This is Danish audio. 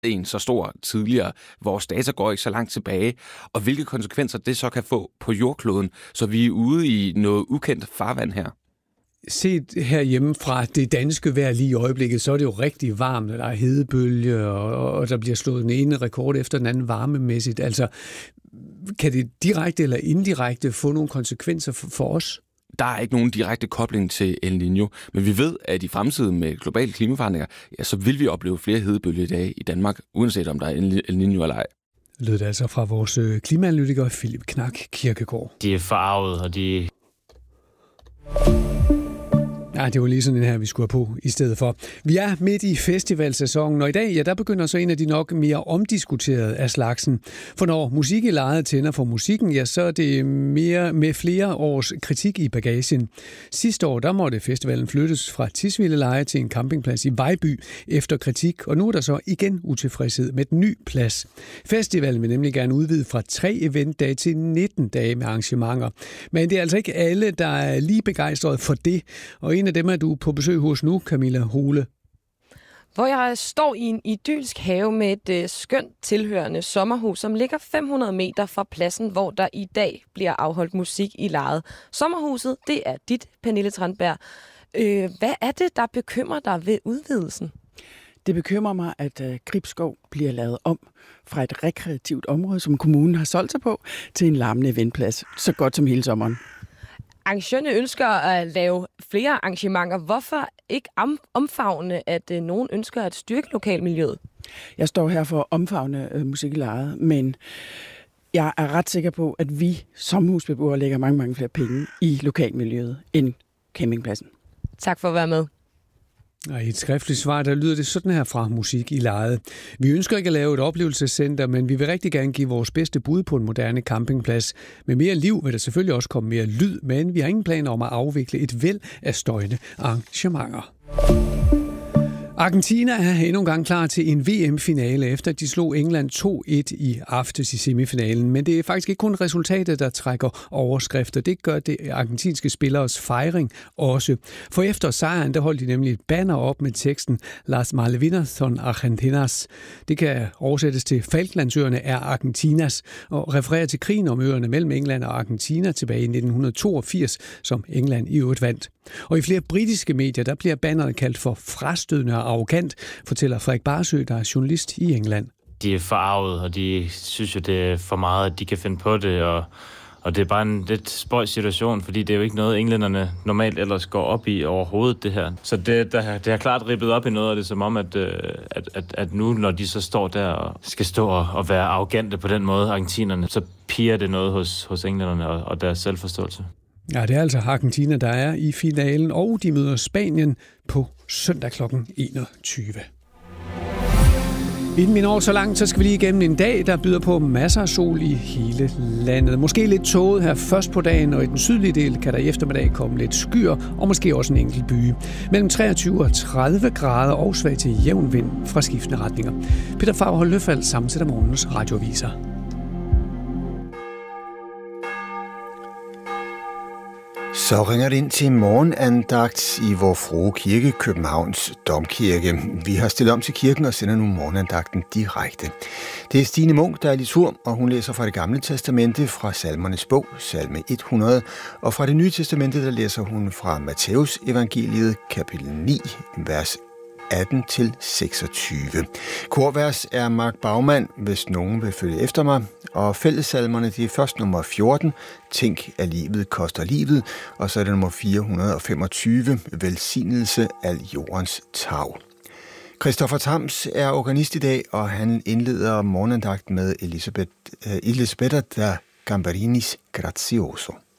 en så stor tidligere. Vores data går ikke så langt tilbage, og hvilke konsekvenser det så kan få på jordkloden, så vi er ude i noget ukendt farvand her. Set herhjemme fra det danske vejr lige i øjeblikket, så er det jo rigtig varmt, der er hedebølge, og der bliver slået den ene rekord efter den anden varmemæssigt. Altså, kan det direkte eller indirekte få nogle konsekvenser for os? Der er ikke nogen direkte kobling til El Niño, men vi ved, at i fremtiden med globale klimaforandringer, ja, så vil vi opleve flere hedebølger i dag i Danmark, uanset om der er El Niño eller ej. Lød det altså fra vores klimaanalytiker Philip Knak Kirkegaard. De er farvet, og de... Ja, det var lige sådan en her, vi skulle have på i stedet for. Vi er midt i festivalsæsonen, og i dag, ja, der begynder så en af de nok mere omdiskuterede af slagsen. For når musik i lejet tænder for musikken, ja, så er det mere med flere års kritik i bagagen. Sidste år, der måtte festivalen flyttes fra Tisvildeleje til en campingplads i Vejby efter kritik, og nu er der så igen utilfredshed med den nye plads. Festivalen vil nemlig gerne udvide fra 3 eventdage til 19 dage med arrangementer. Men det er altså ikke alle, der er lige begejstrede for det, og en af dem er du på besøg hos nu, Camilla Hole. Hvor jeg står i en idylsk have med et skønt tilhørende sommerhus, som ligger 500 meter fra pladsen, hvor der i dag bliver afholdt musik i lejet. Sommerhuset, det er dit, Pernille Tranberg. Hvad er det, der bekymrer dig ved udvidelsen? Det bekymrer mig, at Gribskov bliver lavet om fra et rekreativt område, som kommunen har solgt sig på, til en larmende eventplads, så godt som hele sommeren. Arrangørerne ønsker at lave flere arrangementer. Hvorfor ikke omfavne, at nogen ønsker at styrke lokalmiljøet? Jeg står her for at omfavne musik i lejet, men jeg er ret sikker på, at vi som husbeboere lægger mange, mange flere penge i lokalmiljøet end campingpladsen. Tak for at være med. Og i et skriftligt svar, der lyder det sådan her fra Musik i lejet. Vi ønsker ikke at lave et oplevelsescenter, men vi vil rigtig gerne give vores bedste bud på en moderne campingplads. Med mere liv vil der selvfølgelig også komme mere lyd, men vi har ingen planer om at afvikle et væld af støjende arrangementer. Argentina er endnu en gang klar til en VM-finale, efter de slog England 2-1 i aftes i semifinalen. Men det er faktisk ikke kun resultatet, der trækker overskrifter. Det gør det argentinske spilleres fejring også. For efter sejren, der holdt de nemlig et banner op med teksten Las Malvinas son Argentinas. Det kan oversættes til Falklandsøerne er Argentinas og refererer til krigen om øerne mellem England og Argentina tilbage i 1982, som England i øvrigt vandt. Og i flere britiske medier, der bliver banneret kaldt for frastødende og arrogant, fortæller Frederik Barsø, der er journalist i England. De er forarvet, og de synes jo, det er for meget, at de kan finde på det, og det er bare en lidt spøjs situation, fordi det er jo ikke noget, englænderne normalt ellers går op i overhovedet, det her. Så det har klart rippet op i noget af det, som om, at nu, når de så står der og skal stå og være arrogante på den måde, argentinerne, så piger det noget hos englænderne og deres selvforståelse. Ja, det er altså Argentina, der er i finalen, og de møder Spanien på søndag kl. 21. Inden vi når så langt, så skal vi lige igennem en dag, der byder på masser af sol i hele landet. Måske lidt tåget her først på dagen, og i den sydlige del kan der i eftermiddag komme lidt skyer, og måske også en enkelt byge. Mellem 23 og 30 grader og svag til jævn vind fra skiftende retninger. Peter Favre Løfald sammensætter morgens radioaviser. Så ringer det ind til morgenandagt i Vor Frue Kirke, Københavns Domkirke. Vi har stillet om til kirken og sender nu morgenandagten direkte. Det er Stine Munk, der er liturg, og hun læser fra det gamle testamente fra Salmernes bog, salme 100, og fra det nye testamente, der læser hun fra Matthæus evangeliet, kapitel 9, vers 18-26. Korvers er Mark Baumann, hvis nogen vil følge efter mig, og fællessalmerne, det er først nummer 14, Tænk at livet koster livet, og så er det nummer 425, Velsignelse al jordens tag. Christoffer Tams er organist i dag, og han indleder morgenandagt med Elisabetta da Gambarinis Grazioso.